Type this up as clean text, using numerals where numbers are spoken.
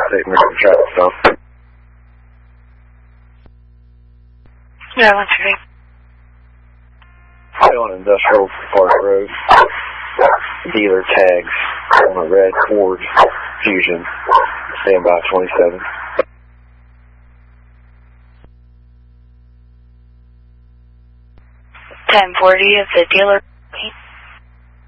State American traffic stop. Yeah, 130. On Industrial Park Road. Dealer tags on a red Ford Fusion. Stand by 27. 1040 of the dealer.